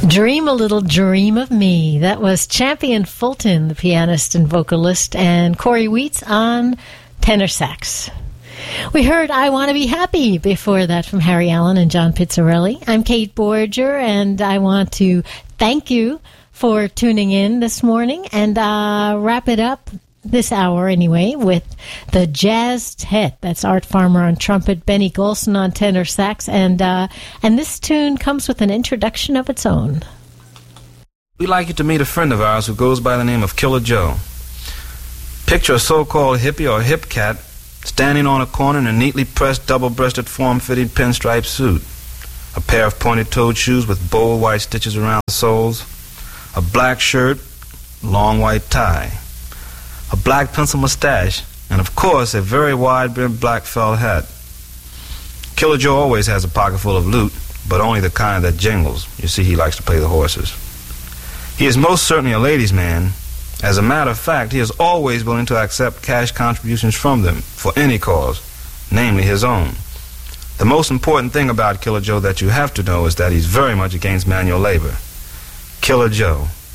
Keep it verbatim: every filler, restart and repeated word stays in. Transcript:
Dream a Little Dream of Me. That was Champion Fulton, the pianist and vocalist, and Corey Wheats on tenor sax. We heard I Want to Be Happy before that from Harry Allen and John Pizzarelli. I'm Kate Borger, and I want to thank you for tuning in this morning and uh, wrap it up this hour anyway with the Jazz Hit. That's Art Farmer on trumpet, Benny Golson on tenor sax, and uh, and this tune comes with an introduction of its own. We'd like you to meet a friend of ours who goes by the name of Killer Joe. Picture a so-called hippie or hip cat standing on a corner in a neatly pressed, double-breasted, form-fitting pinstripe suit, a pair of pointed-toed shoes with bold white stitches around the soles, a black shirt, long white tie, a black pencil mustache, and of course a very wide-brimmed black felt hat. Killer Joe always has a pocket full of loot, but only the kind that jingles. You see, he likes to play the horses. He is most certainly a ladies' man. As a matter of fact, he is always willing to accept cash contributions from them for any cause, namely his own. The most important thing about Killer Joe that you have to know is that he's very much against manual labor. Killer Joe.